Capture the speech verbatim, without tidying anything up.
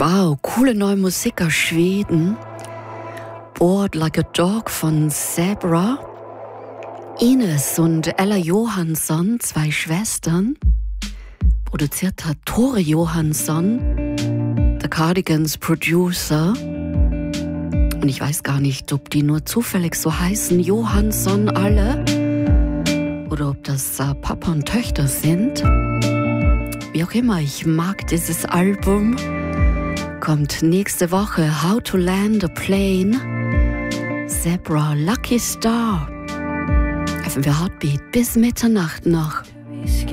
Wow, coole neue Musik aus Schweden. Bored Like a Dog von Zebra. Ines und Ella Johansson, zwei Schwestern. Produziert hat Tore Johansson, The Cardigans Producer. Und ich weiß gar nicht, ob die nur zufällig so heißen, Johansson alle. Oder ob das äh, Papa und Töchter sind. Wie auch immer, ich mag dieses Album. Kommt nächste Woche How to Land a Plane. Zebra, Lucky Star. F M W Heartbeat bis Mitternacht noch.